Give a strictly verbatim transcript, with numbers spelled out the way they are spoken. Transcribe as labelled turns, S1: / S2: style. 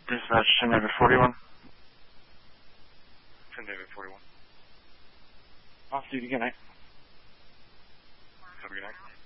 S1: Dispatch ten David forty-one.
S2: ten David forty-one.
S1: Off duty, good night.
S2: Have a good night.